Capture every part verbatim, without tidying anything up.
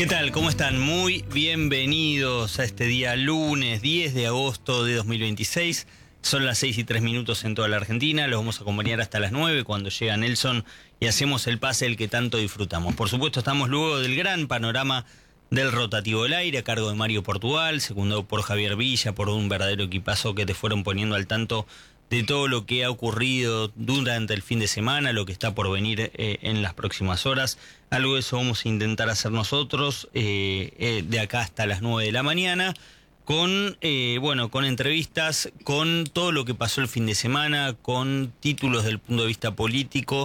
¿Qué tal? ¿Cómo están? Muy bienvenidos a este día lunes diez de agosto de dos mil veintiséis. Son las seis y tres minutos en toda la Argentina. Los vamos a acompañar hasta las nueve cuando llega Nelson y hacemos el pase el que tanto disfrutamos. Por supuesto, estamos luego del gran panorama del rotativo del aire a cargo de Mario Portugal, secundado por Javier Villa, por un verdadero equipazo que te fueron poniendo al tanto de todo lo que ha ocurrido durante el fin de semana, lo que está por venir eh, en las próximas horas. Algo de eso vamos a intentar hacer nosotros eh, eh, de acá hasta las nueve de la mañana, con eh, bueno, con entrevistas, con todo lo que pasó el fin de semana, con títulos del punto de vista político.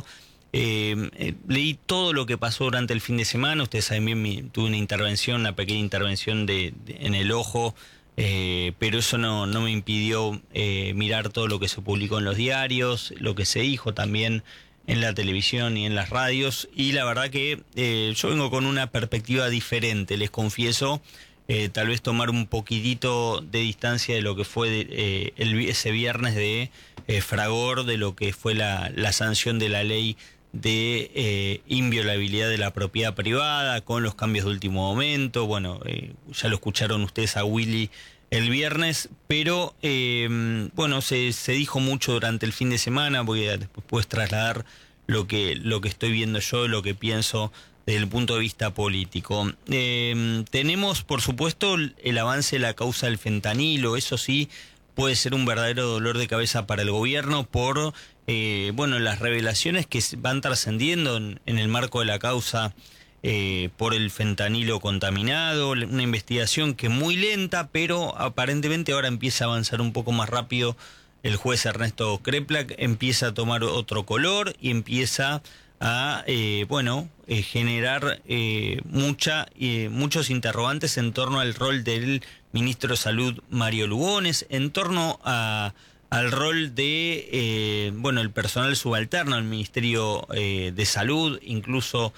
Eh, eh, leí todo lo que pasó durante el fin de semana. Ustedes saben bien, mi, tuve una intervención, una pequeña intervención de, de, en el ojo. Eh, pero eso no, no me impidió eh, mirar todo lo que se publicó en los diarios, lo que se dijo también en la televisión y en las radios, y la verdad que eh, yo vengo con una perspectiva diferente, les confieso, eh, tal vez tomar un poquitito de distancia de lo que fue eh, el, ese viernes de eh, fragor, de lo que fue la, la sanción de la ley de eh, inviolabilidad de la propiedad privada, con los cambios de último momento. Bueno, eh, ya lo escucharon ustedes a Willy el viernes, pero eh, bueno, se, se dijo mucho durante el fin de semana. Voy a después trasladar lo que, lo que estoy viendo yo, lo que pienso desde el punto de vista político. Eh, tenemos, por supuesto, el avance de la causa del fentanilo. Eso sí puede ser un verdadero dolor de cabeza para el gobierno por Eh, bueno, las revelaciones que van trascendiendo en, en el marco de la causa eh, por el fentanilo contaminado, una investigación que es muy lenta, pero aparentemente ahora empieza a avanzar un poco más rápido. El juez Ernesto Kreplak empieza a tomar otro color y empieza a eh, bueno eh, generar eh, mucha, eh, muchos interrogantes en torno al rol del ministro de Salud Mario Lugones, en torno a al rol de, eh, bueno, el personal subalterno al Ministerio eh, de Salud, incluso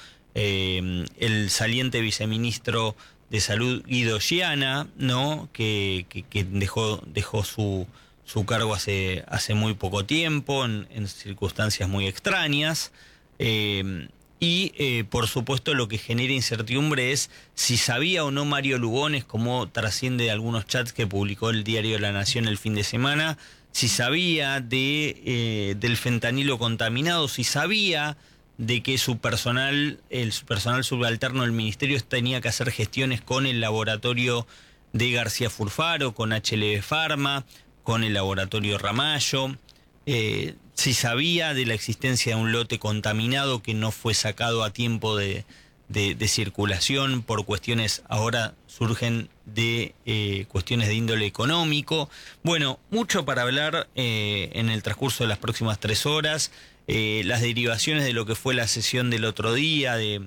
eh, el saliente viceministro de Salud Guido Giana, ¿no? que, que, que dejó, dejó su, su cargo hace, hace muy poco tiempo, en, en circunstancias muy extrañas. Eh, y, eh, por supuesto, lo que genera incertidumbre es si sabía o no Mario Lugones, como trasciende de algunos chats que publicó el diario La Nación el fin de semana, si sabía de eh, del fentanilo contaminado, si sabía de que su personal, el su personal subalterno del ministerio tenía que hacer gestiones con el laboratorio de García Furfaro, con H L B Pharma, con el laboratorio Ramallo, eh, si sabía de la existencia de un lote contaminado que no fue sacado a tiempo de, de, de circulación por cuestiones, ahora surgen de eh, cuestiones de índole económico. Bueno, mucho para hablar eh, en el transcurso de las próximas tres horas. Eh, las derivaciones de lo que fue la sesión del otro día de,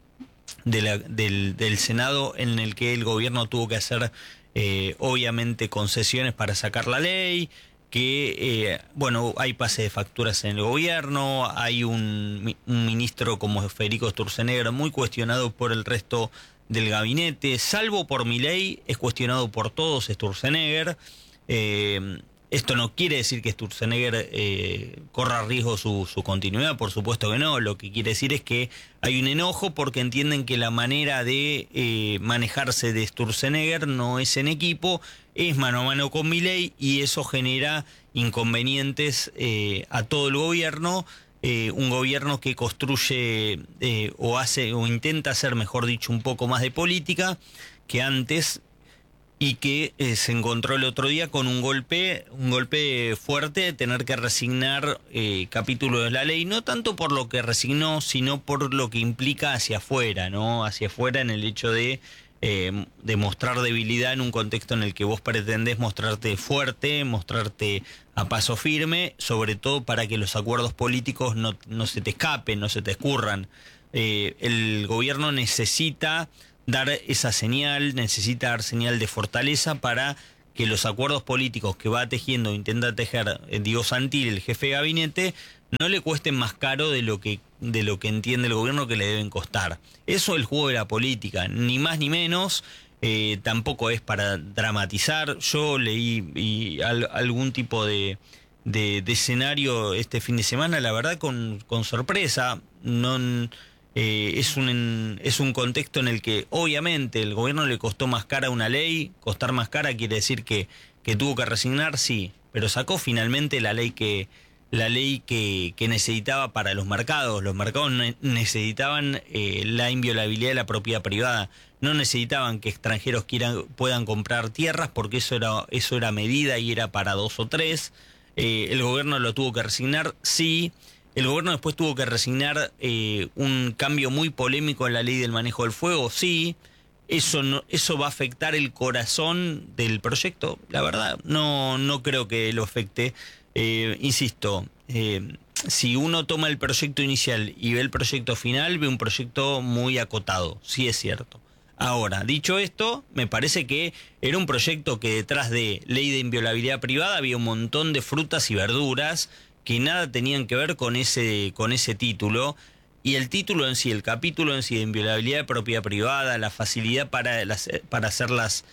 de la, del, del Senado, en el que el gobierno tuvo que hacer eh, obviamente concesiones para sacar la ley, que eh, bueno, hay pase de facturas en el gobierno, hay un, un ministro como Federico Sturzenegger muy cuestionado por el resto del gabinete, salvo por Milei, es cuestionado por todos Sturzenegger. Eh, esto no quiere decir que Sturzenegger eh, corra riesgo su, su continuidad, por supuesto que no. Lo que quiere decir es que hay un enojo porque entienden que la manera de eh, manejarse de Sturzenegger no es en equipo, es mano a mano con Milei, y eso genera inconvenientes eh, a todo el gobierno. Eh, un gobierno que construye eh, o hace o intenta hacer, mejor dicho, un poco más de política que antes, y que eh, se encontró el otro día con un golpe, un golpe fuerte de tener que resignar eh, capítulos de la ley, no tanto por lo que resignó, sino por lo que implica hacia afuera, ¿no? Hacia afuera en el hecho de Eh, de mostrar debilidad en un contexto en el que vos pretendés mostrarte fuerte, mostrarte a paso firme, sobre todo para que los acuerdos políticos no, no se te escapen, no se te escurran. Eh, el gobierno necesita dar esa señal, necesita dar señal de fortaleza para que los acuerdos políticos que va tejiendo, intenta tejer eh, Diego Santilli, el jefe de gabinete, no le cuesten más caro de lo que de lo que entiende el gobierno que le deben costar. Eso es el juego de la política, ni más ni menos. Eh, tampoco es para dramatizar. Yo leí y al, algún tipo de, de, de escenario este fin de semana, la verdad, con, con sorpresa. No, Eh, es, un, es un contexto en el que obviamente el gobierno le costó más cara una ley. Costar más cara quiere decir que, que tuvo que resignar, sí, pero sacó finalmente la ley que, la ley que, que necesitaba para los mercados. Los mercados ne- necesitaban eh, la inviolabilidad de la propiedad privada. No necesitaban que extranjeros quieran, puedan comprar tierras, porque eso era, eso era medida y era para dos o tres. Eh, el gobierno lo tuvo que resignar, sí. El gobierno después tuvo que resignar eh, un cambio muy polémico en la ley del manejo del fuego, sí. Eso no, eso va a afectar el corazón del proyecto. La verdad, no, no creo que lo afecte. Eh, insisto, eh, si uno toma el proyecto inicial y ve el proyecto final, ve un proyecto muy acotado, sí es cierto. Ahora, dicho esto, me parece que era un proyecto que detrás de ley de inviolabilidad privada había un montón de frutas y verduras que nada tenían que ver con ese, con ese título. Y el título en sí, el capítulo en sí de inviolabilidad de propiedad privada, la facilidad para, las, para hacer las,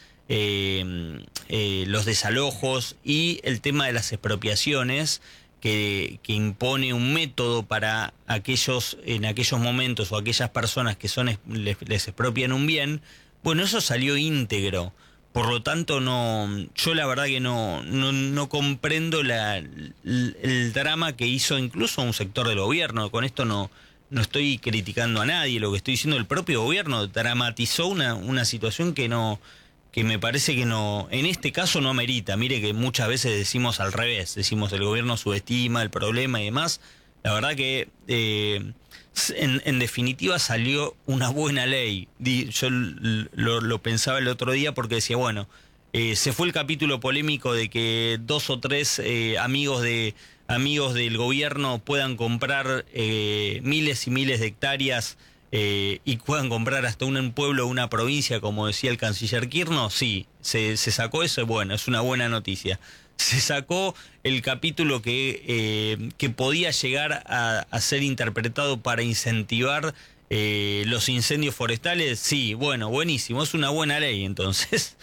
eh, eh, los desalojos y el tema de las expropiaciones, que, que impone un método para aquellos, en aquellos momentos o aquellas personas que son les, les expropian un bien, bueno, eso salió íntegro. Por lo tanto, no, yo la verdad que no, no, no comprendo la, el, el drama que hizo incluso un sector del gobierno. Con esto no, no estoy criticando a nadie, lo que estoy diciendo, el propio gobierno dramatizó una, una situación que no, que me parece que no, en este caso no amerita. Mire que muchas veces decimos al revés, decimos el gobierno subestima el problema y demás. La verdad que eh, en, en definitiva salió una buena ley. Yo lo, lo pensaba el otro día porque decía, bueno, eh, se fue el capítulo polémico de que dos o tres eh, amigos de amigos del gobierno puedan comprar eh, miles y miles de hectáreas eh, y puedan comprar hasta un pueblo o una provincia, como decía el canciller Kirchner. Sí, se, se sacó eso, bueno, es una buena noticia. Se sacó el capítulo que, eh, que podía llegar a, a ser interpretado para incentivar eh, los incendios forestales. Sí, bueno, buenísimo, es una buena ley entonces.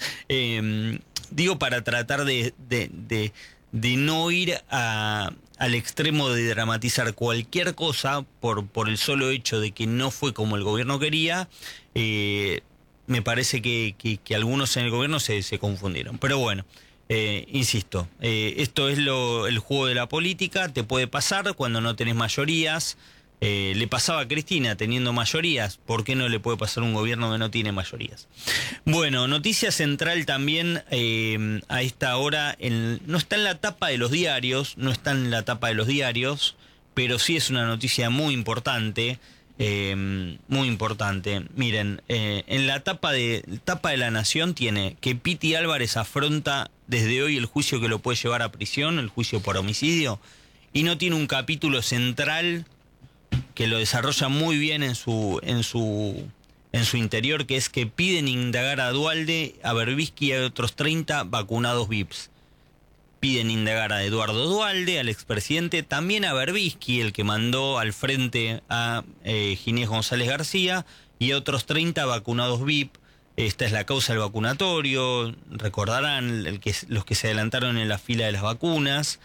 eh, digo, para tratar de, de, de, de no ir a, al extremo de dramatizar cualquier cosa por, por el solo hecho de que no fue como el gobierno quería. eh, me parece que, que, que algunos en el gobierno se, se confundieron. Pero bueno. Eh, insisto, eh, esto es lo, el juego de la política. Te puede pasar cuando no tenés mayorías. Eh, le pasaba a Cristina teniendo mayorías. ¿Por qué no le puede pasar a un gobierno que no tiene mayorías? Bueno, noticia central también eh, a esta hora. En, no está en la tapa de los diarios, no está en la tapa de los diarios, pero sí es una noticia muy importante. Eh, muy importante. Miren, eh, en la tapa de tapa de La Nación tiene que Piti Álvarez afronta desde hoy el juicio que lo puede llevar a prisión, el juicio por homicidio, y no tiene un capítulo central que lo desarrolla muy bien en su en su en su interior, que es que piden indagar a Duhalde, a Berbisky y a otros treinta vacunados V I Ps. Piden indagar a Eduardo Duhalde, al expresidente, también a Berbisky, el que mandó al frente a eh, Ginés González García, y a otros treinta vacunados V I P. Esta es la causa del vacunatorio, recordarán el que, los que se adelantaron en la fila de las vacunas.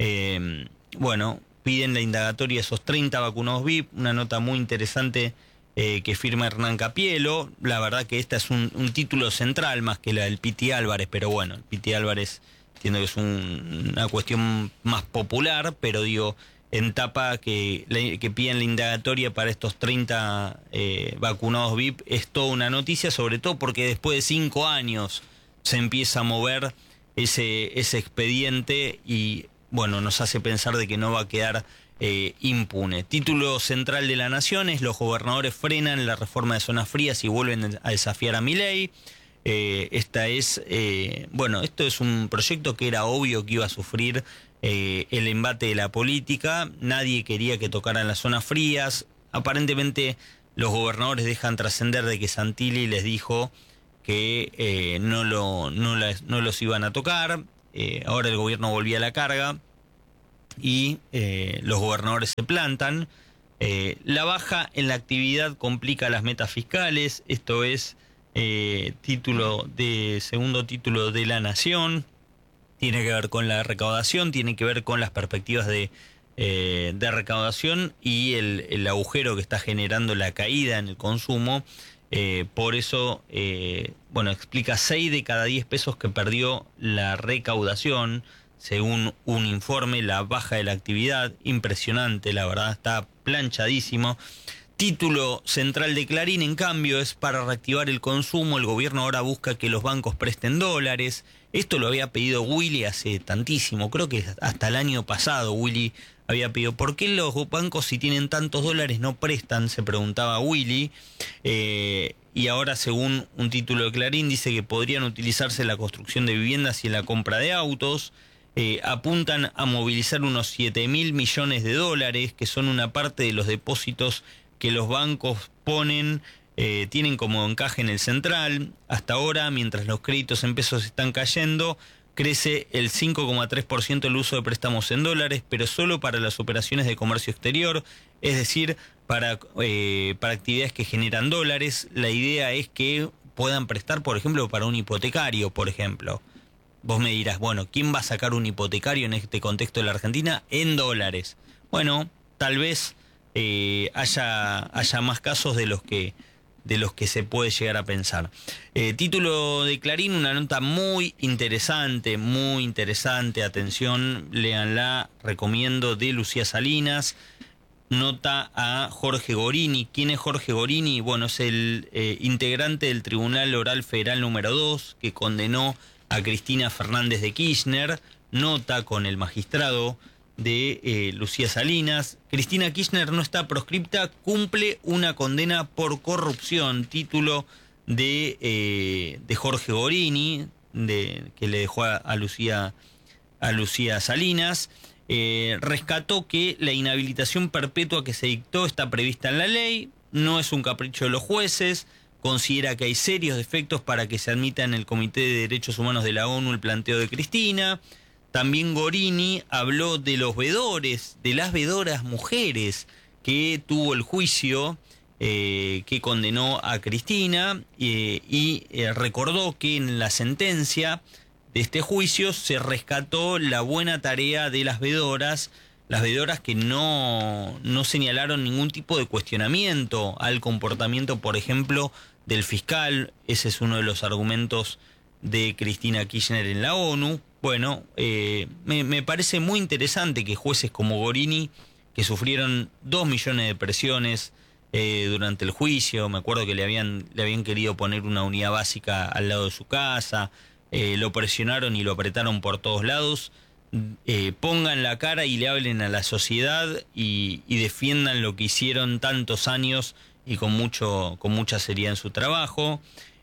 Eh, bueno, piden la indagatoria a esos treinta vacunados V I P, una nota muy interesante eh, que firma Hernán Capielo. La verdad que esta es un, un título central más que la del Piti Álvarez, pero bueno, el Piti Álvarez entiendo que es un, una cuestión más popular, pero digo, en tapa que, que piden la indagatoria para estos treinta eh, vacunados V I P es toda una noticia, sobre todo porque después de cinco años se empieza a mover ese, ese expediente y bueno, nos hace pensar de que no va a quedar eh, impune. Título central de La Nación es: los gobernadores frenan la reforma de zonas frías y vuelven a desafiar a Milei. Eh, esta es, eh, bueno, esto es un proyecto que era obvio que iba a sufrir eh, el embate de la política. Nadie quería que tocaran las zonas frías. Aparentemente los gobernadores dejan trascender de que Santilli les dijo que eh, no, lo, no, las, no los iban a tocar. Eh, ahora el gobierno volvía a la carga y eh, los gobernadores se plantan. Eh, la baja en la actividad complica las metas fiscales. Esto es Eh, título de segundo título de La Nación. Tiene que ver con la recaudación, tiene que ver con las perspectivas de eh, de recaudación y el, el agujero que está generando la caída en el consumo. Eh, por eso, eh, bueno, explica seis de cada diez pesos que perdió la recaudación, según un informe, la baja de la actividad. Impresionante, la verdad, está planchadísimo. Título central de Clarín, en cambio, es para reactivar el consumo. El gobierno ahora busca que los bancos presten dólares. Esto lo había pedido Willy hace tantísimo, creo que hasta el año pasado Willy había pedido. ¿Por qué los bancos, si tienen tantos dólares, no prestan? Se preguntaba Willy. Eh, y ahora, según un título de Clarín, dice que podrían utilizarse en la construcción de viviendas y en la compra de autos. Eh, apuntan a movilizar unos siete mil millones de dólares, que son una parte de los depósitos que los bancos ponen, eh, tienen como encaje en el central. Hasta ahora, mientras los créditos en pesos están cayendo, crece el cinco coma tres por ciento el uso de préstamos en dólares, pero solo para las operaciones de comercio exterior, es decir, para, eh, para actividades que generan dólares. La idea es que puedan prestar, por ejemplo, para un hipotecario, por ejemplo. Vos me dirás, bueno, ¿quién va a sacar un hipotecario en este contexto de la Argentina en dólares? Bueno, tal vez eh, haya, haya más casos de los que de los que se puede llegar a pensar. Eh, título de Clarín, una nota muy interesante, muy interesante, atención, léanla, recomiendo, de Lucía Salinas. Nota a Jorge Gorini. ¿Quién es Jorge Gorini? Bueno, es el eh, integrante del Tribunal Oral Federal número dos, que condenó a Cristina Fernández de Kirchner. Nota con el magistrado de eh, Lucía Salinas. Cristina Kirchner no está proscripta, cumple una condena por corrupción. Título de, eh, de Jorge Gorini, de, que le dejó a, a, Lucía, a Lucía Salinas. Eh, rescató que la inhabilitación perpetua que se dictó está prevista en la ley, no es un capricho de los jueces. Considera que hay serios defectos para que se admita en el Comité de Derechos Humanos de la ONU el planteo de Cristina. También Gorini habló de los vedores, de las vedoras mujeres que tuvo el juicio eh, que condenó a Cristina eh, y eh, recordó que en la sentencia de este juicio se rescató la buena tarea de las vedoras, las vedoras que no, no señalaron ningún tipo de cuestionamiento al comportamiento, por ejemplo, del fiscal. Ese es uno de los argumentos de Cristina Kirchner en la ONU. Bueno, eh, me, me parece muy interesante que jueces como Gorini, que sufrieron dos millones de presiones eh, durante el juicio, me acuerdo que le habían, le habían querido poner una unidad básica al lado de su casa, eh, lo presionaron y lo apretaron por todos lados, eh, pongan la cara y le hablen a la sociedad y, y defiendan lo que hicieron tantos años y con, mucho, con mucha seriedad en su trabajo.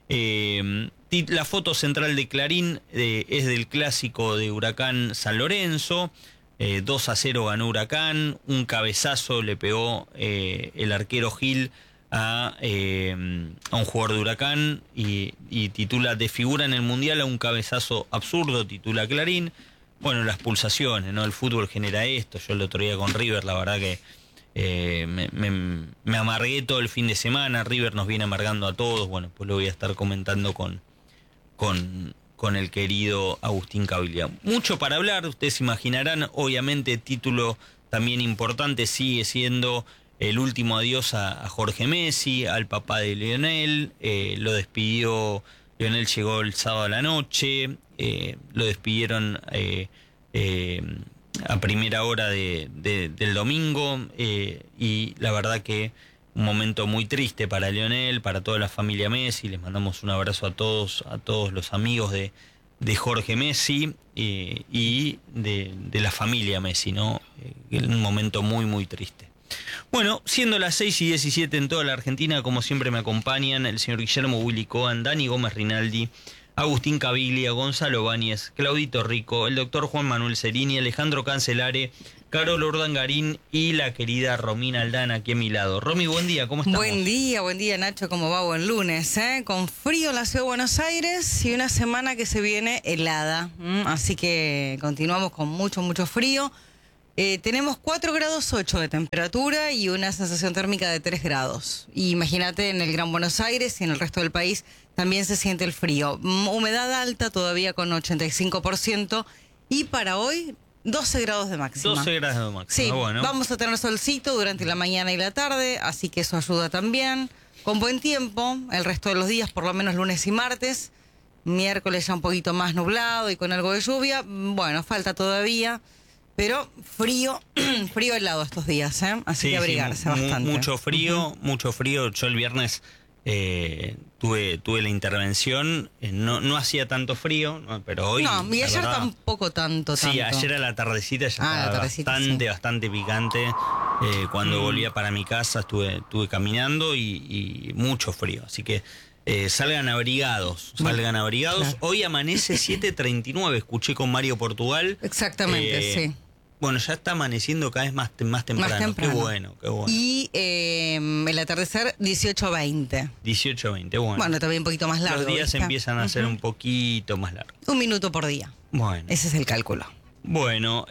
Eh, la foto central de Clarín eh, es del clásico de Huracán San Lorenzo. eh, dos a cero ganó Huracán, un cabezazo le pegó eh, el arquero Gil a, eh, a un jugador de Huracán y, y titula "De figura en el Mundial a un cabezazo absurdo", titula Clarín. Bueno, las pulsaciones, ¿no? El fútbol genera esto. Yo el otro día con River, la verdad que Eh, me, me, me amargué todo el fin de semana. River nos viene amargando a todos. Bueno, pues lo voy a estar comentando con, con, con el querido Agustín Caviglia. Mucho para hablar, ustedes imaginarán. Obviamente, título también importante sigue siendo el último adiós a, a Jorge Messi, al papá de Lionel. Eh, lo despidió, Lionel llegó el sábado a la noche. Eh, lo despidieron Eh, eh, a primera hora de, de, del domingo eh, y la verdad que un momento muy triste para Lionel, para toda la familia Messi. Les mandamos un abrazo a todos, a todos los amigos de, de Jorge Messi eh, y de, de la familia Messi, ¿no? Eh, un momento muy muy triste. Bueno, siendo las seis y diecisiete en toda la Argentina, como siempre me acompañan el señor Guillermo Willy Cohen, Dani Gómez Rinaldi, Agustín Caviglia, Gonzalo Báñez, Claudito Rico, el doctor Juan Manuel Cerini, Alejandro Cancelare, Carol Urdangarín y la querida Romina Aldana aquí a mi lado. Romy, buen día, ¿cómo estamos? Buen día, buen día Nacho, ¿cómo va? Buen lunes, ¿eh? Con frío en la ciudad de Buenos Aires y una semana que se viene helada, ¿m? Así que continuamos con mucho, mucho frío. Eh, tenemos cuatro grados ocho de temperatura y una sensación térmica de tres grados. Y imagínate, en el Gran Buenos Aires y en el resto del país también se siente el frío. Humedad alta todavía con ochenta y cinco por ciento. Y para hoy doce grados de máxima. doce grados de máxima, Sí, bueno. vamos a tener solcito durante la mañana y la tarde, así que eso ayuda también. Con buen tiempo, el resto de los días, por lo menos lunes y martes. Miércoles ya un poquito más nublado y con algo de lluvia. Bueno, falta todavía, pero frío, frío helado estos días, ¿eh? Así Sí, que abrigarse sí, mu- bastante. Mucho frío, Uh-huh. mucho frío. Yo el viernes eh, tuve, tuve la intervención, eh, no, no hacía tanto frío, ¿no? Pero hoy... No, y la ayer verdad, tampoco tanto, tanto. Sí, ayer a la tardecita ya Ah, la estaba tardecita, bastante, sí. bastante picante. Eh, cuando Mm. volvía para mi casa estuve, estuve caminando y, y mucho frío. Así que eh, salgan abrigados, salgan abrigados. claro. Hoy amanece siete treinta y nueve, escuché con Mario Portugal. Exactamente, Eh, sí. Bueno, ya está amaneciendo cada vez más, te- más temprano. Más temprano. Qué bueno, qué bueno. Y eh, el atardecer dieciocho veinte. dieciocho veinte, bueno. Bueno, todavía un poquito más largo. Los días ¿viste? empiezan a ser Ujú. un poquito más largos. Un minuto por día. Bueno. Ese es el cálculo. Bueno,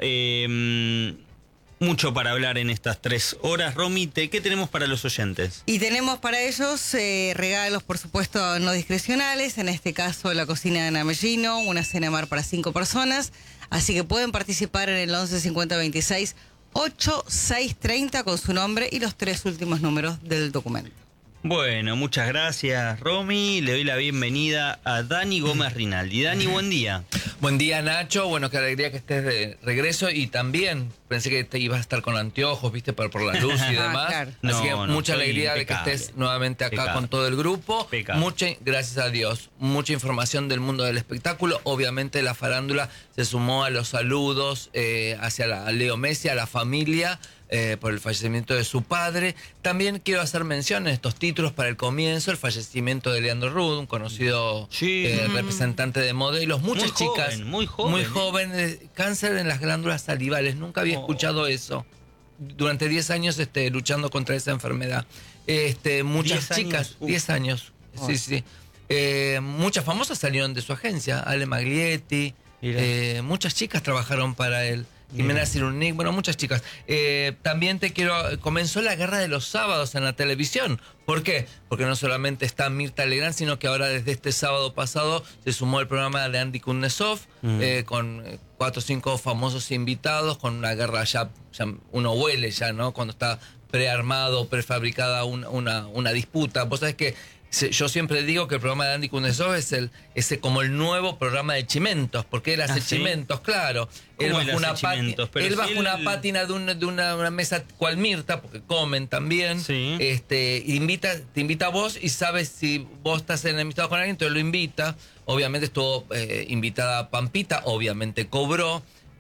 eh, mucho para hablar en estas tres horas. Romite, ¿qué tenemos para los oyentes? Y tenemos para ellos eh, regalos, por supuesto, no discrecionales. En este caso, la cocina de Ana Mellino, una cena mar para cinco personas. Así que pueden participar en el once cincuenta veintiséis ochenta y seis treinta con su nombre y los tres últimos números del documento. Bueno, muchas gracias, Romy. Le doy la bienvenida a Dani Gómez Rinaldi. Dani, buen día. Buen día, Nacho. Bueno, qué alegría que estés de regreso. Y también pensé que te ibas a estar con anteojos, viste, por, por la luz y Ah, demás. claro. Así No, que no, mucha estoy alegría de impecable. que estés nuevamente acá Impecable. con todo el grupo. Impecable. Mucha, gracias a Dios, mucha información del mundo del espectáculo. Obviamente la farándula se sumó a los saludos eh, hacia la, a Leo Messi, a la familia. Eh, por el fallecimiento de su padre. También quiero hacer mención en estos títulos para el comienzo, el fallecimiento de Leandro Rud, un conocido Sí. eh, representante de modelos. Muchas Muy chicas, joven, muy joven, muy ¿eh? joven, eh, cáncer en las glándulas salivales. Nunca había Oh. escuchado eso. Durante diez años este, luchando contra esa enfermedad. Este, muchas diez chicas, años, uf. diez años, Oh. sí, sí. Eh, muchas famosas salieron de su agencia, Ale Maglietti, Mira. eh, muchas chicas trabajaron para él. Jimena Cirunic, bueno, muchas chicas. Eh, también te quiero... Comenzó la guerra de los sábados en la televisión. ¿Por qué? Porque no solamente está Mirta Legrand, sino que ahora desde este sábado pasado se sumó el programa de Andy Kuznetsov, Mm. eh, con eh, cuatro o cinco famosos invitados, con una guerra ya, ya uno huele ya, ¿no? Cuando está prearmado, prefabricada un- una, una disputa. Vos sabés que se- yo siempre digo que el programa de Andy Kuznetsov es el ese como el nuevo programa de Chimentos, porque él hace ¿Ah, sí? Chimentos, claro. Él ¿Cómo él baja, una, hace pati- Chimentos? Pero él si baja él- una pátina de, un- de una, una mesa cual Mirta, porque comen también. Sí. Este, invita, te invita a vos y sabes si vos estás enemistado con alguien, entonces lo invita. Obviamente estuvo eh, invitada Pampita, obviamente cobró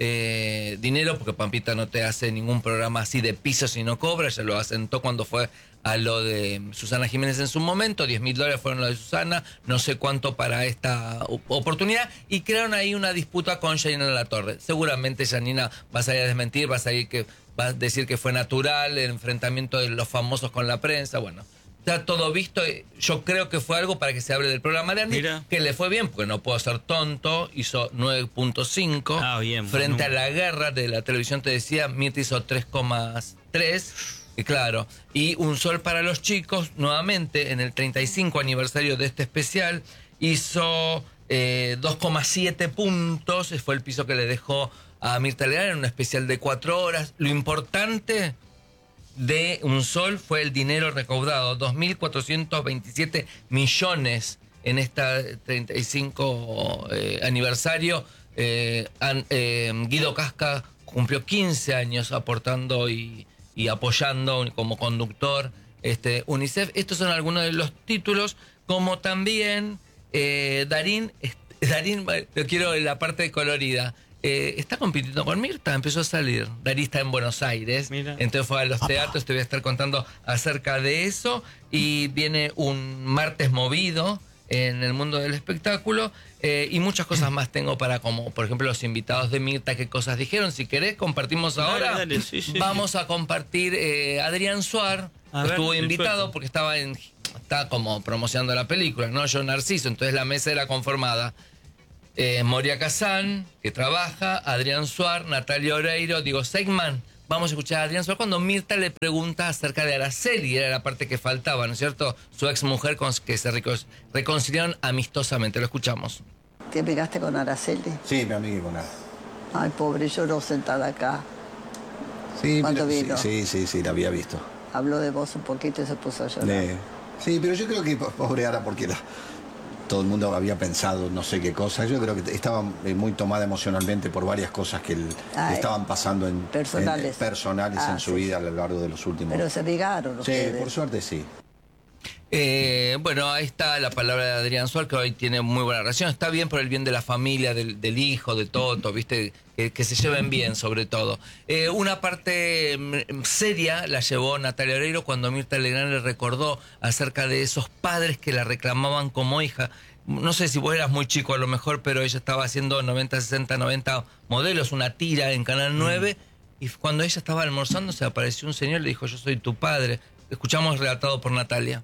eh, dinero, porque Pampita no te hace ningún programa así de piso si no cobra, ya lo asentó cuando fue a lo de Susana Jiménez en su momento, diez mil dólares fueron lo de Susana, no sé cuánto para esta o- oportunidad, y crearon ahí una disputa con Janina Latorre. Seguramente Janina va a salir a desmentir, va a salir que va a decir que fue natural el enfrentamiento de los famosos con la prensa, bueno. Está todo visto, yo creo que fue algo para que se hable del programa de Andy, Mira. que le fue bien, porque no puedo ser tonto, hizo nueve punto cinco, Ah, bien, frente bueno. a la guerra de la televisión, te decía, Mirta hizo tres coma tres, y claro, y Un Sol para los Chicos, nuevamente, en el treinta y cinco aniversario de este especial, hizo eh, dos coma siete puntos, fue el piso que le dejó a Mirta Legrand en un especial de cuatro horas. Lo importante de Un Sol fue el dinero recaudado, dos mil cuatrocientos veintisiete millones en este treinta y cinco eh, aniversario. Eh, an- eh, Guido Casca cumplió quince años aportando y, y apoyando como conductor este, UNICEF. Estos son algunos de los títulos, como también eh, Darín, Darín, lo quiero en la parte colorida. Eh, está compitiendo con Mirta, empezó a salir. Darín está en Buenos Aires, Mira. entonces fue a los teatros, te voy a estar contando acerca de eso. Y viene un martes movido en el mundo del espectáculo, eh, y muchas cosas más tengo para, como por ejemplo los invitados de Mirta, qué cosas dijeron. Si querés, compartimos Dale, ahora. dale, sí, sí, Vamos a compartir eh, Adrián Suar, A ver, estuvo el invitado sueldo. porque estaba en está como promocionando la película, ¿no? Yo Narciso, entonces la mesa era conformada. Eh, Moria Kazán, que trabaja, Adrián Suar, Natalia Oreiro, Diego Seigman. Vamos a escuchar a Adrián Suar cuando Mirta le pregunta acerca de Araceli, era la parte que faltaba, ¿no es cierto? Su ex mujer con que se recon- reconciliaron amistosamente. Lo escuchamos. ¿Te pegaste con Araceli? Sí, me amigué con él. Ay, pobre, lloró sentada acá. Sí, ¿Cuándo pero- vino? sí, sí, sí, la había visto. Habló de vos un poquito y se puso a llorar. Eh, sí, pero yo creo que po- pobre Ara, porque la- todo el mundo había pensado no sé qué cosa. Yo creo que estaba eh, muy tomada emocionalmente por varias cosas que el- Ah, le estaban pasando en, personales. en- personales Ah, en su sí. vida a lo largo de los últimos. Pero se ligaron sí, ustedes. por suerte sí. Eh, bueno, ahí está la palabra de Adrián Suárez, que hoy tiene muy buena relación. Está bien por el bien de la familia, del, del hijo, de Toto, ¿viste? Que, que se lleven bien, sobre todo. Eh, una parte mm, seria la llevó Natalia Oreiro cuando Mirta Legrand le recordó acerca de esos padres que la reclamaban como hija. No sé si vos eras muy chico a lo mejor, pero ella estaba haciendo noventa, sesenta, noventa modelos, una tira en Canal nueve, y cuando ella estaba almorzando se apareció un señor y le dijo, yo soy tu padre. Escuchamos relatado por Natalia.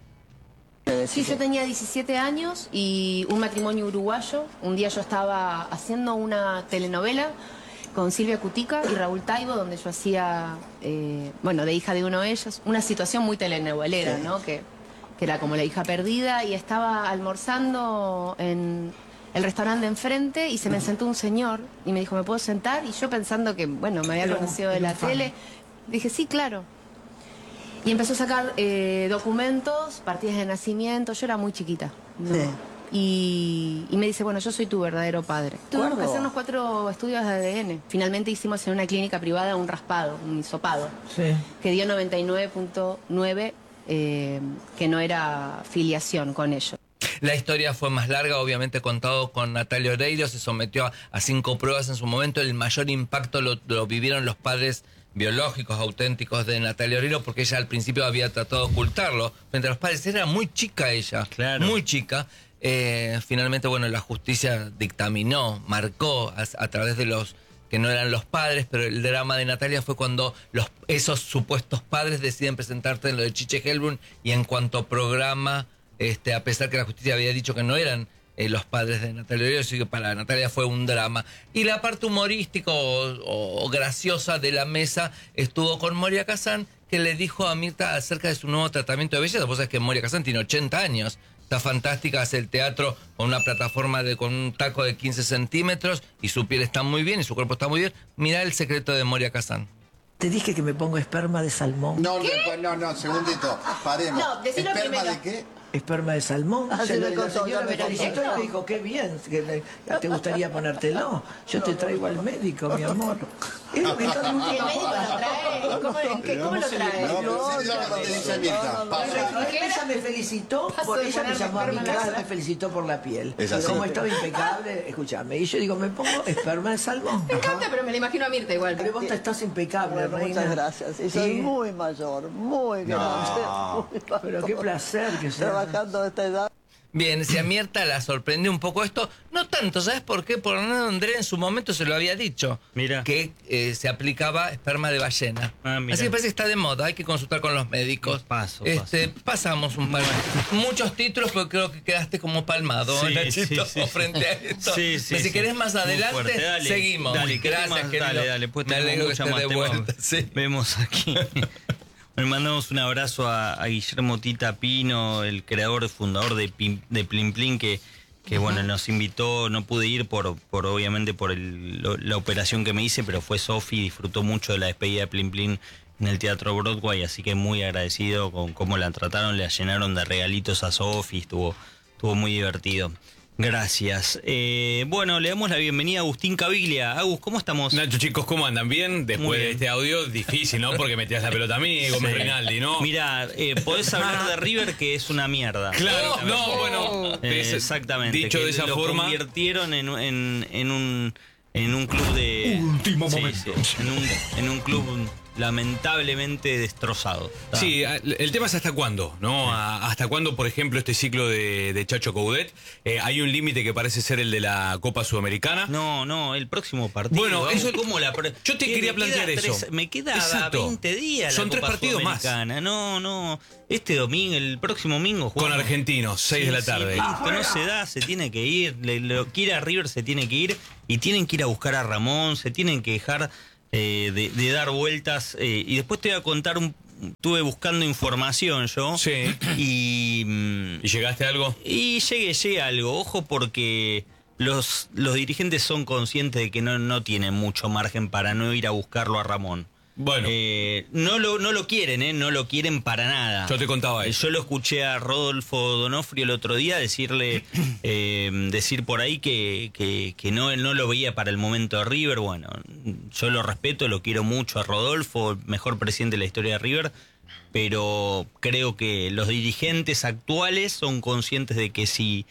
Sí, yo tenía diecisiete años y un matrimonio uruguayo. Un día yo estaba haciendo una telenovela con Silvia Cutica y Raúl Taibo, donde yo hacía, eh, bueno, de hija de uno de ellos, una situación muy telenovelera, ¿no? Que, que era como la hija perdida, y estaba almorzando en el restaurante de enfrente y se me sentó un señor y me dijo, ¿me puedo sentar? Y yo pensando que, bueno, me había conocido de la tele, dije, sí, claro. Y empezó a sacar eh, documentos, partidas de nacimiento. Yo era muy chiquita, ¿no? Sí. Y, y me dice, bueno, yo soy tu verdadero padre. Tuvimos que ¿Cuándo? hacernos cuatro estudios de A D N. Finalmente hicimos en una clínica privada un raspado, un hisopado, Sí. que dio noventa y nueve punto nueve, eh, que no era filiación con ellos. La historia fue más larga, obviamente contado con Natalia Oreiro, se sometió a, a cinco pruebas en su momento. El mayor impacto lo, lo vivieron los padres biológicos, auténticos de Natalia Oreiro, porque ella al principio había tratado de ocultarlo frente a los padres. Era muy chica ella, Claro. muy chica. Eh, finalmente, bueno, la justicia dictaminó, marcó a, a través de los que no eran los padres, pero el drama de Natalia fue cuando los, esos supuestos padres deciden presentarte en lo de Chiche Helbrun, y en cuanto programa, este, a pesar que la justicia había dicho que no eran eh, los padres de Natalia Oreiro, así que para Natalia fue un drama. Y la parte humorística o, o- o graciosa de la mesa estuvo con Moria Kazan, que le dijo a Mirta acerca de su nuevo tratamiento de belleza. Vos sabés que Moria Kazan tiene ochenta años, está fantástica, hace el teatro con una plataforma de con un taco de quince centímetros, y su piel está muy bien y su cuerpo está muy bien. Mirá el secreto de Moria Kazan. Te dije que me pongo esperma de salmón. No, no, no, no, segundito, paremos. No, decilo ¿Esperma primero. de qué? Esperma de salmón. Ah, Se sí lo- me la contó, señora ya me me felicitó contó. y me dijo, qué bien, que le- ¿te gustaría ponértelo? Yo te traigo al médico, mi amor. Es lo que todo el mundo ¿Y el médico lo trae? ¿Cómo, en qué- cómo lo trae? No, pero sí, ya lo dice Mirta, pasa. Y ella me felicitó, Paso por, de ella me ponerme llamó a mi esperma en la casa, cara. me felicitó por la piel. Es así. Como estaba impecable, escúchame. Y yo digo, me pongo esperma de salmón. Me encanta, pero me la imagino a Mirta igual. Pero vos estás impecable, Bueno, reina. muchas gracias. Y soy Sí. muy mayor, muy grande. muy Pero qué placer que sea. Trabajando a esta edad. Bien, si a Mirta la sorprendió un poco esto, no tanto, ¿sabes por qué? Porque Hernando André en su momento se lo había dicho. Mira. Que eh, se aplicaba esperma de ballena. Ah, mira. Así que parece que está de moda, hay que consultar con los médicos. Paso, este, Pasamos un par muchos títulos, pero creo que quedaste como palmado, Sí, Nachito, sí, sí. frente a esto. Sí, sí, si sí. querés más Muy adelante, fuerte. Dale, seguimos. Dale, ¿qué Gracias, temas? querido. Dale, dale, pues Me tenemos alegro que mucha estés más de temas. vuelta. Sí. Vemos aquí. Le mandamos un abrazo a, a Guillermo Tita Pino, el creador, fundador de, Pim- de Plin Plin, que, que bueno, nos invitó. No pude ir por, por obviamente por el- lo- la operación que me hice, pero fue Sofi, disfrutó mucho de la despedida de Plin Plin en el Teatro Broadway, así que muy agradecido con cómo la trataron, le llenaron de regalitos a Sofi, estuvo, estuvo muy divertido. Gracias. Eh, bueno, le damos la bienvenida a Agustín Caviglia. Agus, ¿cómo estamos? Nacho, chicos, ¿cómo andan? ¿Bien? Muy Después bien. de este audio, difícil, ¿no? Porque metías la pelota a mí, Gómez Sí. Rinaldi, ¿no? Mira, eh, podés hablar de River, que es una mierda. Claro, no, bueno, Eh, es- exactamente. dicho que de esa lo forma. convirtieron en, en, en un en un club de último momento. En un en un club lamentablemente destrozado. ¿Tá? Sí, a- el tema es hasta cuándo, ¿no? A- hasta cuándo, por ejemplo, este ciclo de, de Chacho Coudet. Eh, hay un límite que parece ser el de la Copa Sudamericana. No, no, el próximo partido. Bueno, vamos, eso- ¿cómo la pre- yo te ¿Qué, quería me queda plantear eso. tres- me queda Exacto. veinte días. Son la tres Copa partidos más. Sudamericana. No, no. Este domingo, el próximo domingo Con jugamos. Argentinos, seis de la Sí, tarde. sí, listo, no se da, se tiene que ir. Le- lo quiere a River, se tiene que ir. Y tienen que ir a buscar a Ramón, se tienen que dejar eh, de, de dar vueltas. eh, y después te voy a contar un. Estuve buscando información yo. Sí. Y. mm, ¿Y llegaste a algo? y llegué, llegué a algo. Ojo, porque los, los dirigentes son conscientes de que no, no tienen mucho margen para no ir a buscarlo a Ramón. Bueno. Eh, no, lo, no lo quieren, ¿eh? No lo quieren para nada. Yo te contaba eso. Yo lo escuché a Rodolfo Donofrio el otro día decirle, eh, decir por ahí que, que, que no, no lo veía para el momento de River. Bueno, yo lo respeto, lo quiero mucho a Rodolfo, mejor presidente de la historia de River, pero creo que los dirigentes actuales son conscientes de que si...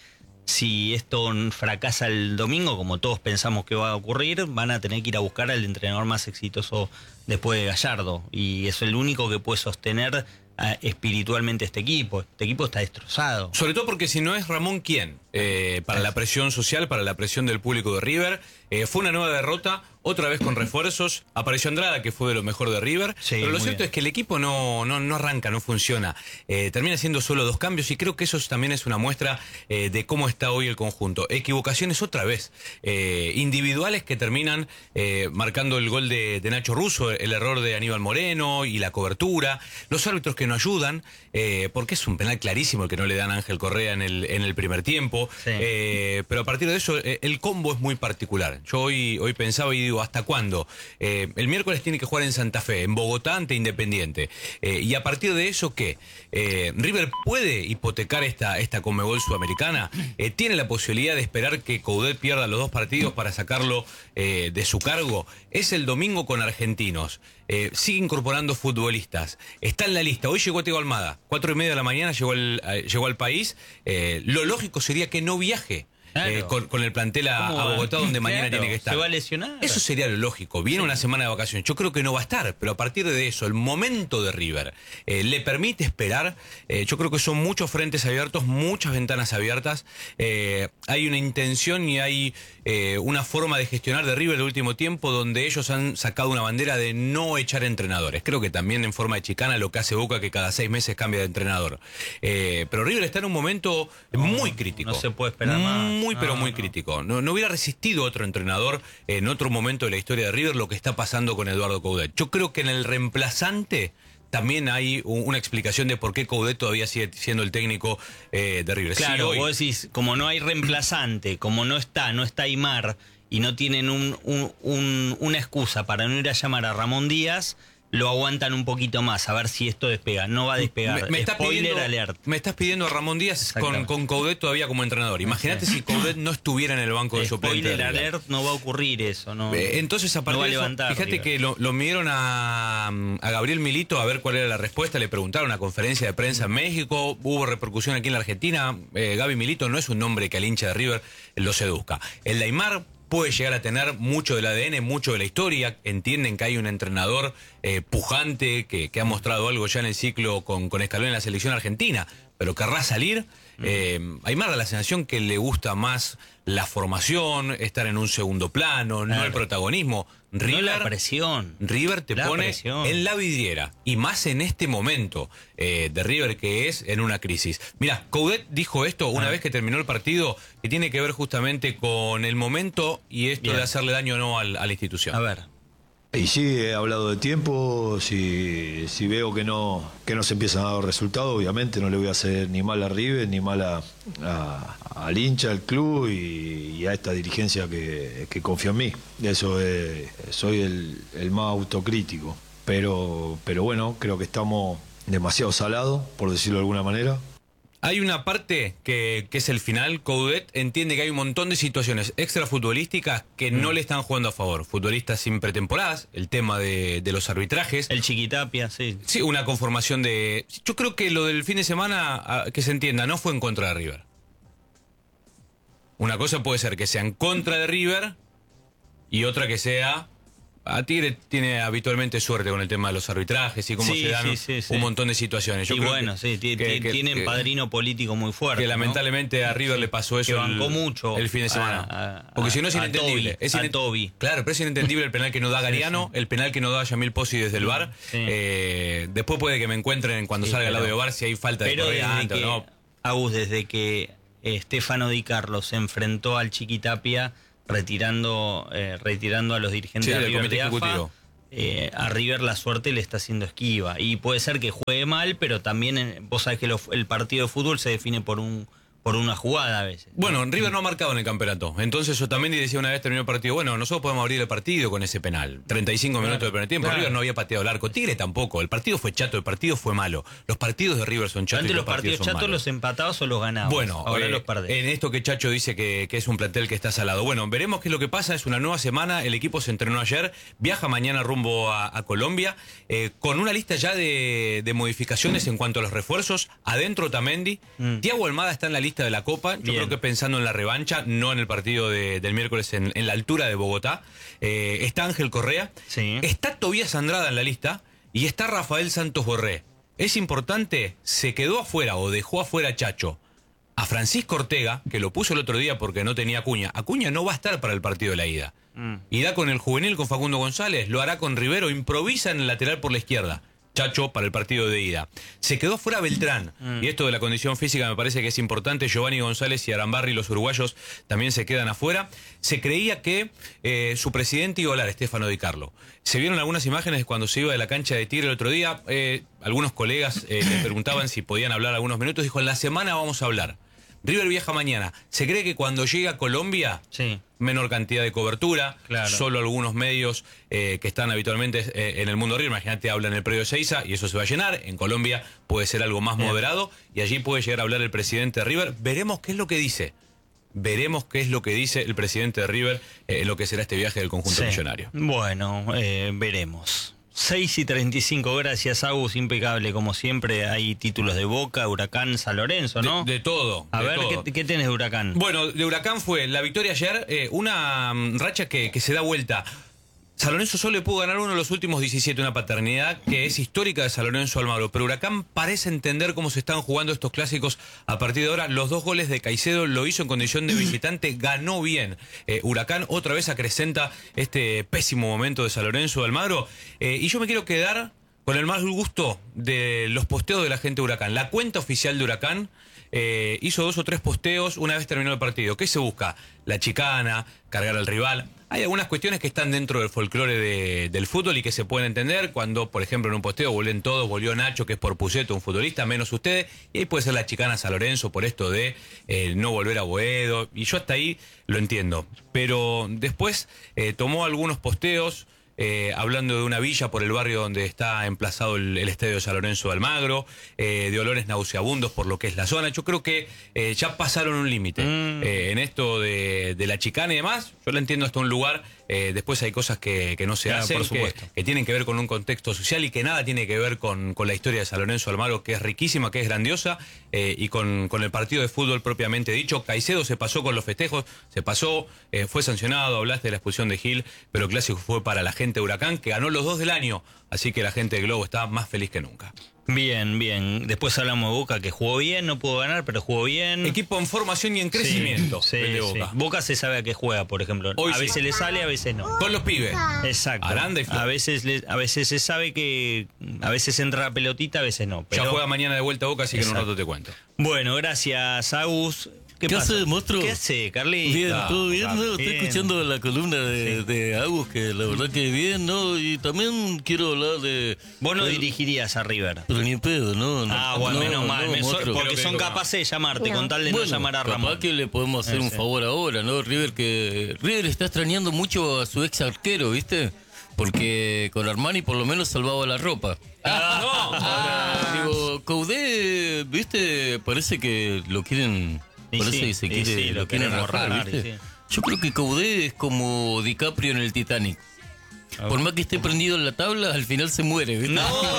Si esto fracasa el domingo, como todos pensamos que va a ocurrir, van a tener que ir a buscar al entrenador más exitoso después de Gallardo. Y es el único que puede sostener uh, espiritualmente este equipo. Este equipo está destrozado. Sobre todo porque si no es Ramón, ¿quién? Eh, para la presión social, para la presión del público de River. Eh, fue una nueva derrota, otra vez con refuerzos. Apareció Andrada, que fue de lo mejor de River. Sí, pero lo muy cierto bien. es que el equipo no, no, no arranca, no funciona. Eh, termina siendo solo dos cambios y creo que eso también es una muestra eh, de cómo está hoy el conjunto. Equivocaciones otra vez. Eh, individuales que terminan eh, marcando el gol de, de Nacho Russo, el error de Aníbal Moreno y la cobertura. Los árbitros que no ayudan, eh, porque es un penal clarísimo el que no le dan a Ángel Correa en el, en el primer tiempo. Sí. Eh, pero a partir de eso, eh, el combo es muy particular. Yo hoy, hoy pensaba y digo, ¿hasta cuándo? Eh, el miércoles tiene que jugar en Santa Fe, en Bogotá ante Independiente. Eh, y a partir de eso, ¿qué? Eh, ¿River puede hipotecar esta, esta Conmebol Sudamericana? Eh, ¿Tiene la posibilidad de esperar que Coudet pierda los dos partidos para sacarlo eh, de su cargo? Es el domingo con Argentinos. Eh, sigue incorporando futbolistas. Está en la lista. Hoy llegó Thiago Almada. Cuatro y media de la mañana llegó, el, eh, llegó al país. Eh, lo lógico sería que no viaje. Claro. Eh, con, con el plantel a, ¿Cómo a va? Bogotá, donde mañana Claro, tiene que estar. se va a lesionar. Eso sería lo lógico. Viene Sí. una semana de vacaciones. Yo creo que no va a estar, pero a partir de eso, el momento de River eh, le permite esperar. Eh, yo creo que son muchos frentes abiertos, muchas ventanas abiertas. Eh, hay una intención y hay eh, una forma de gestionar de River el último tiempo donde ellos han sacado una bandera de no echar entrenadores. Creo que también en forma de chicana lo que hace Boca, que cada seis meses cambia de entrenador. Eh, pero River está en un momento muy crítico. no se puede esperar más. Muy, pero No, muy no. crítico. No, no hubiera resistido otro entrenador en otro momento de la historia de River lo que está pasando con Eduardo Coudet. Yo creo que en el reemplazante también hay un- una explicación de por qué Coudet todavía sigue siendo el técnico eh, de River. Claro, Sí, hoy- vos decís, como no hay reemplazante, como no está, no está Aymar, y no tienen un, un- un- una excusa para no ir a llamar a Ramón Díaz, lo aguantan un poquito más, a ver si esto despega. No va a despegar. Me, me estás Spoiler pidiendo, alert. me estás pidiendo a Ramón Díaz con, Exactamente. con Coudet todavía como entrenador. Imagínate si Coudet no estuviera en el banco de suplentes. de Spoiler River. alert, no va a ocurrir eso. No, Eh, Entonces, a no partir va a de eso, levantar, fíjate River. que lo, lo midieron a, a Gabriel Milito a ver cuál era la respuesta. Le preguntaron en una conferencia de prensa en México. Hubo repercusión aquí en la Argentina. Eh, Gaby Milito no es un nombre que al hincha de River lo seduzca. El de Aymar puede llegar a tener mucho del A D N, mucho de la historia. Entienden que hay un entrenador eh, pujante que, que ha mostrado algo ya en el ciclo con, con Scaloni en la selección argentina, pero querrá salir. Eh, Aymar da la sensación que le gusta más la formación, estar en un segundo plano, no Claro. el protagonismo. No River, la presión. River te La pone presión. en la vidriera, y más en este momento eh, de River que es en una crisis. Mirá, Coudet dijo esto una Ah. vez que terminó el partido, que tiene que ver justamente con el momento y esto Bien. de hacerle daño o no al- a la institución. A ver. Y sí, he hablado de tiempo, si, si veo que no, que no se empiezan a dar resultados, obviamente no le voy a hacer ni mal a River, ni mal a, a- al hincha, al club y, y a esta dirigencia que, que confía en mí. Eso es, soy el, el más autocrítico. Pero, pero bueno, creo que estamos demasiado salados, por decirlo de alguna manera. Hay una parte que, que es el final. Coudet entiende que hay un montón de situaciones extrafutbolísticas que no le están jugando a favor. Futbolistas sin pretemporadas, el tema de, de los arbitrajes. El Chiquitapia, sí. Sí, una conformación de... Yo creo que lo del fin de semana, ah, que se entienda, no fue en contra de River. Una cosa puede ser que sea en contra de River y otra que sea... A Tigre tiene habitualmente suerte con el tema de los arbitrajes y cómo Sí, se dan sí, sí, sí. un montón de situaciones. Yo y creo bueno, que- sí, ti- que- ti- que- tienen que- padrino político muy fuerte. que ¿no? lamentablemente a River le pasó eso que el, bancó mucho el fin de semana. a- a- Porque si no es a inentendible. Toby, es a inen- Toby. Claro, pero es inentendible el penal que no da Gariano, el penal que no da Yamil Pozzi desde el V A R. Sí. Eh, después puede que me encuentren cuando Sí, salga el pero- audio de V A R si hay falta de Pero Correa desde antes que, o no. Agus, desde que eh, Stefano Di Carlo se enfrentó al Chiquitapia retirando, eh, retirando a los dirigentes Sí, de del River comité de A F A, ejecutivo. eh, a River la suerte le está haciendo esquiva. Y puede ser que juegue mal, pero también eh, vos sabés que lo- el partido de fútbol se define por un por una jugada a veces. Bueno, River no ha marcado en el campeonato. Entonces Otamendi decía una vez terminó el partido, bueno, nosotros podemos abrir el partido con ese penal. treinta y cinco Claro, minutos de primer tiempo. claro. River no había pateado el arco. Tigre tampoco. El partido fue chato, el partido fue malo. Los partidos de River son chatos. Antes y los partidos son chatos malos. los empatabas o los ganabas. Bueno, ahora eh, los perdés. en esto que Chacho dice que, que es un plantel que está salado. Bueno, veremos qué es lo que pasa. Es una nueva semana. El equipo se entrenó ayer. Viaja mañana rumbo a, a Colombia. Eh, con una lista ya de, de modificaciones en cuanto a los refuerzos. Adentro Otamendi. Mm. Thiago Almada está en la lista de la Copa. Yo Bien. creo que pensando en la revancha, no en el partido de- del miércoles en, en la altura de Bogotá. Eh, está Ángel Correa. Sí. Está Tobías Andrada en la lista. Y está Rafael Santos Borré. Es importante, se quedó afuera o dejó afuera Chacho a Francisco Ortega, que lo puso el otro día porque no tenía Acuña. Acuña no va a estar para el partido de la ida. Mm. Irá con el juvenil, con Facundo González, lo hará con Rivero, improvisa en el lateral por la izquierda. Chacho para el partido de ida. Se quedó fuera Beltrán. Mm. Y esto de la condición física me parece que es importante. Giovanni González y Arambarri, los uruguayos, también se quedan afuera. Se creía que eh, su presidente iba a hablar, Estefano Di Carlo. Se vieron algunas imágenes cuando se iba de la cancha de Tigre el otro día. Eh, algunos colegas eh, le preguntaban si podían hablar algunos minutos. Dijo, en la semana vamos a hablar. River viaja mañana. Se cree que cuando llega a Colombia, Sí. menor cantidad de cobertura, Claro. solo algunos medios eh, que están habitualmente eh, en el mundo River. Imagínate, hablan en el predio de Seiza y eso se va a llenar. En Colombia puede ser algo más Bien. moderado y allí puede llegar a hablar el presidente de River. Veremos qué es lo que dice. Veremos qué es lo que dice el presidente de River eh, en lo que será este viaje del conjunto Sí. millonario. Bueno, eh, veremos. seis y treinta y cinco, gracias, Agus, impecable como siempre. Hay títulos de Boca, Huracán, San Lorenzo, ¿no? De, de todo. a de ver, todo. ¿qué, ¿qué tenés de Huracán? Bueno, de Huracán fue la victoria ayer, eh, una mm, racha que, que se da vuelta. San Lorenzo solo le pudo ganar uno de los últimos diecisiete, una paternidad que es histórica de San Lorenzo Almagro. Pero Huracán parece entender cómo se están jugando estos clásicos a partir de ahora. Los dos goles de Caicedo lo hizo en condición de visitante, ganó bien. Eh, Huracán otra vez acrecenta este pésimo momento de San Lorenzo Almagro. Eh, y yo me quiero quedar con el mal gusto de los posteos de la gente de Huracán. La cuenta oficial de Huracán eh, hizo dos o tres posteos una vez terminó el partido. ¿Qué se busca? La chicana, cargar al rival. Hay algunas cuestiones que están dentro del folclore de- del fútbol y que se pueden entender cuando, por ejemplo, en un posteo vuelven todos, volvió Nacho, que es por Puceto, un futbolista, menos ustedes, y ahí puede ser la chicana a San Lorenzo por esto de eh, no volver a Boedo, y yo hasta ahí lo entiendo. Pero después eh, tomó algunos posteos, eh, hablando de una villa por el barrio donde está emplazado el, el estadio de San Lorenzo de Almagro, eh, de olores nauseabundos por lo que es la zona. Yo creo que eh, ya pasaron un límite Mm. eh, en esto de, de la chicana y demás. Yo la entiendo hasta un lugar. Eh, después hay cosas que, que no se Claro, hacen, por que, supuesto. que tienen que ver con un contexto social y que nada tiene que ver con, con la historia de San Lorenzo de Almagro, que es riquísima, que es grandiosa, eh, y con, con el partido de fútbol propiamente dicho. Caicedo se pasó con los festejos, se pasó, eh, fue sancionado, hablaste de la expulsión de Gil, pero el clásico fue para la gente de Huracán, que ganó los dos del año, así que la gente de Globo está más feliz que nunca. Bien, bien. Después hablamos de Boca, que jugó bien, no pudo ganar, pero jugó bien. Equipo en formación y en crecimiento. Sí, el de sí. Boca. Boca se sabe a qué juega, por ejemplo. Hoy a sí. veces le sale, a veces no. Con los pibes. Exacto. Aranda y Flor. a veces le- a veces se sabe que a veces entra la pelotita, a veces no. Pero Ya juega mañana de vuelta a Boca, así que en un Exacto. rato te cuento. bueno, gracias, Agus. ¿Qué, ¿Qué pasa? hace, monstruo? ¿Qué hace, Carlita? Bien, todo bien, ¿no? Estoy Bien. escuchando la columna de, Sí. de Agus, que la verdad que bien, ¿no? Y también quiero hablar de... Vos no de- dirigirías a River. Pero ni en pedo, ¿no? no Ah, bueno, no, menos mal. no, me- so- monstruo. porque Creo que son no. capaces de llamarte, No. con tal de no Bueno, llamar a capaz Ramón. que le podemos hacer Sí, un sí. favor ahora, ¿no? River que River está extrañando mucho a su ex arquero, ¿viste? Porque con Armani por lo menos salvaba la ropa. Ahora, digo, Coudet, ¿viste? Parece que lo quieren... Y Parece sí, que se y quiere, sí, lo lo quieren quieren rajar, borrar, ¿viste? y sí. Yo creo que Coudet es como DiCaprio en el Titanic. Por más que esté prendido en la tabla, al final se muere, ¿viste?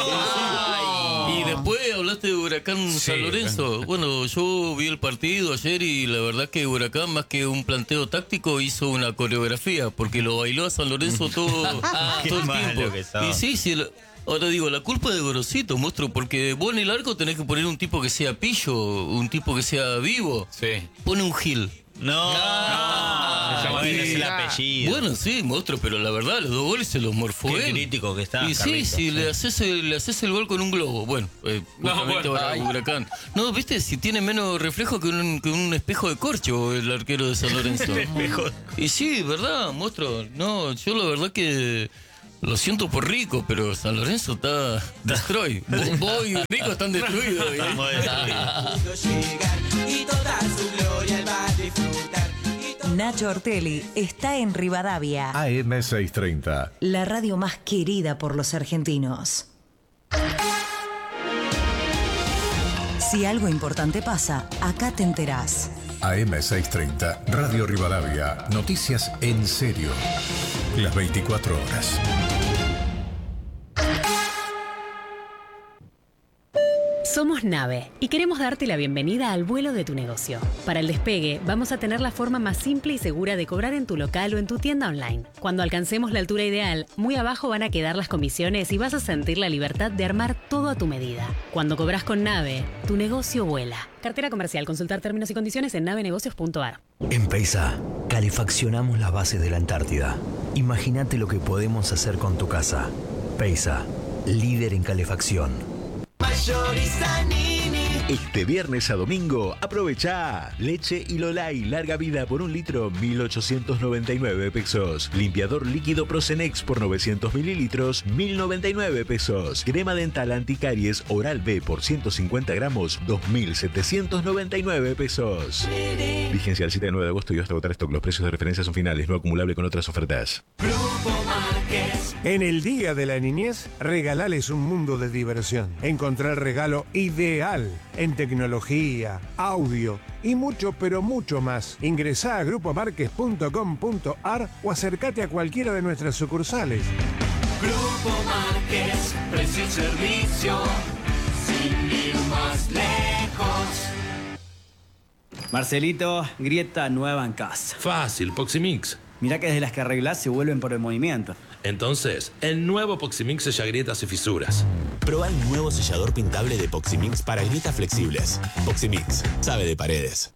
Y después hablaste de Huracán Sí. San Lorenzo. Bueno, yo vi el partido ayer y la verdad que Huracán, más que un planteo táctico, hizo una coreografía, porque lo bailó a San Lorenzo todo, Qué todo el malo tiempo. que estaba. Y sí, sí, la- ahora digo, la culpa es de Gorosito, monstruo, porque vos en el arco tenés que poner un tipo que sea pillo, un tipo que sea vivo. Sí. Pone un Gil. No, Se llama bueno, Gil. es el apellido. Bueno, sí, monstruo, pero la verdad, los dos goles se los morfó Qué él. crítico que está, Y sí, Carlitos, si sí. le haces el, le haces el gol con un globo, bueno, eh, No, justamente bueno, ahora ay. Huracán. No, viste, si tiene menos reflejo que un, que un espejo de corcho el arquero de San Lorenzo. espejo. Y sí, verdad, monstruo. No, yo la verdad que lo siento por Rico, pero San Lorenzo está destroy. Vos vos y Rico están destruidos. ¿eh? Estamos destruidos. y todas Nacho Ortelli está en Rivadavia. A M seiscientos treinta. La radio más querida por los argentinos. Si algo importante pasa, acá te enterás. A M seiscientos treinta, Radio Rivadavia. Noticias en serio. Las veinticuatro horas. Somos Nave y queremos darte la bienvenida al vuelo de tu negocio. Para el despegue, vamos a tener la forma más simple y segura de cobrar en tu local o en tu tienda online. Cuando alcancemos la altura ideal, muy abajo van a quedar las comisiones y vas a sentir la libertad de armar todo a tu medida. Cuando cobras con Nave, tu negocio vuela. Cartera comercial. Consultar términos y condiciones en navenegocios punto ar. En Peisa, calefaccionamos las bases de la Antártida. Imagínate lo que podemos hacer con tu casa. Peisa, líder en calefacción. Mayorista Nini. Este viernes a domingo, aprovecha leche y Lolay larga vida por un litro, mil ochocientos noventa y nueve pesos. Limpiador líquido Procenex por novecientos mililitros, mil noventa y nueve pesos. Crema dental anticaries Oral B por ciento cincuenta gramos, dos mil setecientos noventa y nueve pesos. Vigencia del siete de nueve de agosto y hasta agotar stock. Los precios de referencia son finales, no acumulable con otras ofertas. Grupo Márquez. En el Día de la Niñez, regalales un mundo de diversión. Encontrar el regalo ideal en tecnología, audio y mucho, pero mucho más. Ingresá a grupo márquez punto com punto ar o acércate a cualquiera de nuestras sucursales. Grupo Márquez, precio y servicio, sin ir más lejos. Marcelito, grieta nueva en casa. Fácil, Poximix. Mirá que desde las que arreglás se vuelven por el movimiento. Entonces, el nuevo Poximix sella grietas y fisuras. Proba el nuevo sellador pintable de Poximix para grietas flexibles. Poximix, sabe de paredes.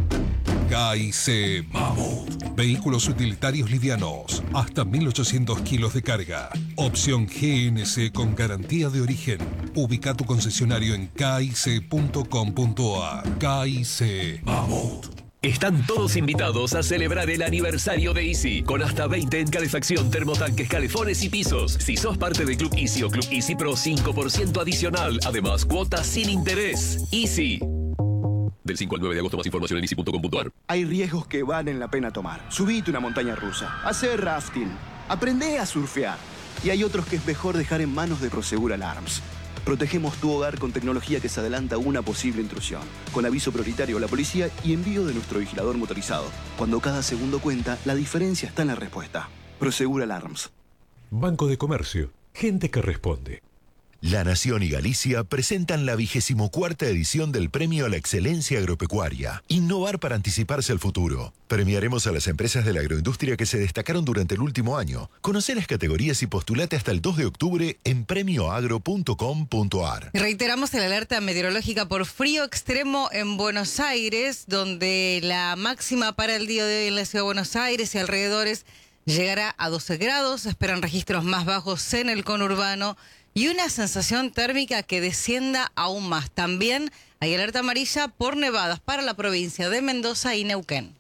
K I C Mammoth. Vehículos utilitarios livianos. Hasta mil ochocientos kilos de carga. Opción G N C con garantía de origen. Ubica tu concesionario en k i c punto com punto ar. K I C Mammoth. Están todos invitados a celebrar el aniversario de Easy, con hasta veinte en calefacción, termotanques, calefones y pisos. Si sos parte del Club Easy o Club Easy Pro, cinco por ciento adicional. Además, cuotas sin interés. Easy. Del cinco al nueve de agosto, más información en easy punto com punto ar. Hay riesgos que valen la pena tomar. Subite una montaña rusa, hacer rafting, aprende a surfear. Y hay otros que es mejor dejar en manos de Prosegur Alarms. Protegemos tu hogar con tecnología que se adelanta a una posible intrusión, con aviso prioritario a la policía y envío de nuestro vigilador motorizado. Cuando cada segundo cuenta, la diferencia está en la respuesta. Prosegur Alarms. Banco de Comercio. Gente que responde. La Nación y Galicia presentan la vigésimo cuarta edición del Premio a la Excelencia Agropecuaria. Innovar para anticiparse al futuro. Premiaremos a las empresas de la agroindustria que se destacaron durante el último año. Conoce las categorías y postulate hasta el dos de octubre en premio agro punto com punto ar. Reiteramos la alerta meteorológica por frío extremo en Buenos Aires, donde la máxima para el día de hoy en la ciudad de Buenos Aires y alrededores llegará a doce grados. Esperan registros más bajos en el conurbano y una sensación térmica que descienda aún más. También hay alerta amarilla por nevadas para la provincia de Mendoza y Neuquén.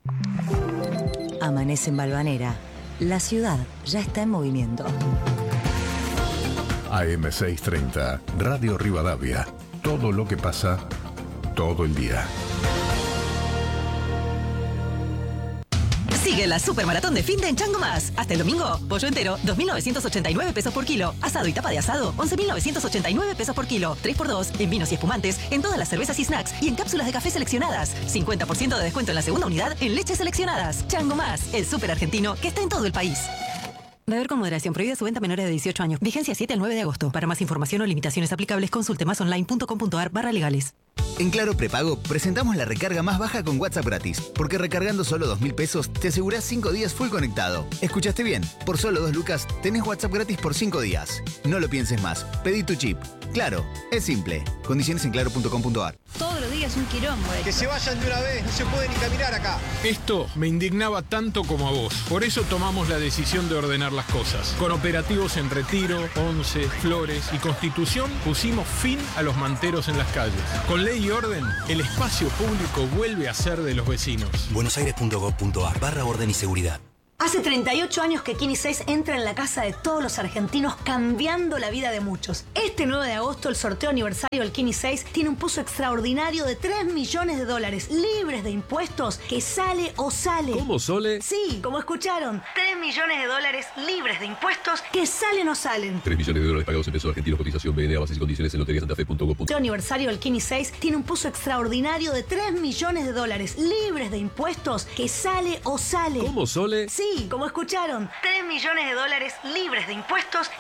Amanece en Balvanera. La ciudad ya está en movimiento. A M seiscientos treinta, Radio Rivadavia. Todo lo que pasa, todo el día. Sigue la supermaratón de fin de en Chango Más. Hasta el domingo, pollo entero, dos mil novecientos ochenta y nueve pesos por kilo. Asado y tapa de asado, once mil novecientos ochenta y nueve pesos por kilo. tres por dos en vinos y espumantes, en todas las cervezas y snacks y en cápsulas de café seleccionadas. cincuenta por ciento de descuento en la segunda unidad en leches seleccionadas. Chango Más, el súper argentino que está en todo el país. Beber con moderación. Prohibida su venta a menores de dieciocho años. Vigencia siete al nueve de agosto. Para más información o limitaciones aplicables, consulte más online punto com punto ar barra legales. En Claro Prepago presentamos la recarga más baja con WhatsApp gratis, porque recargando solo dos mil pesos te asegurás cinco días full conectado. ¿Escuchaste bien? Por solo dos lucas tenés WhatsApp gratis por cinco días. No lo pienses más. Pedí tu chip. Claro, es simple. Condiciones en claro punto com punto ar. Todos los días un quilombo. Que se vayan de una vez, no se puede ni caminar acá. Esto me indignaba tanto como a vos. Por eso tomamos la decisión de ordenar las cosas. Con operativos en Retiro, Once, Flores y Constitución pusimos fin a los manteros en las calles. Con ley y orden, el espacio público vuelve a ser de los vecinos. buenosaires punto gov punto ar barra orden y seguridad. Hace treinta y ocho años que Kini seis entra en la casa de todos los argentinos, cambiando la vida de muchos. Este nueve de agosto, el sorteo aniversario del Kini seis tiene un puzo extraordinario de tres millones de dólares libres de impuestos que sale o sale. ¿Cómo, Sole? Sí, como escucharon, tres millones de dólares libres de impuestos que salen o salen. tres millones de dólares pagados en pesos argentinos, cotización B N A, bases y condiciones en lotería santa fe punto gov. El sorteo aniversario del Kini seis tiene un puzo extraordinario de tres millones de dólares libres de impuestos que sale o sale. ¿Cómo, Sole? Sí, como escucharon, tres millones de dólares libres de impuestos